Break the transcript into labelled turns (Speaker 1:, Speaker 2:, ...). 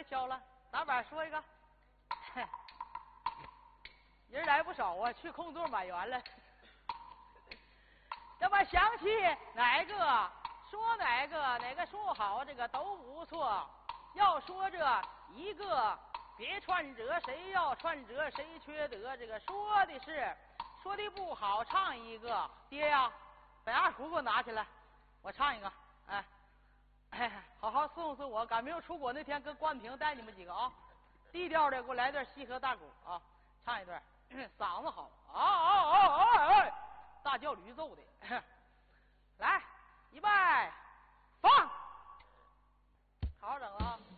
Speaker 1: 别敲了，打板说一个。人来不少啊，去空座满员了。要把想起哪个说哪个说好，这个都不错。要说这一个别串折，谁要串折谁缺德。这个说的是说的不好，唱一个。爹呀，把二胡给我拿起来，我唱一个。好好伺候我，赶明儿出国那天跟关平带你们几个啊，低调的给我来段西河大鼓啊，唱一段，嗓子好大叫驴奏的。来，预备，放，好好整啊。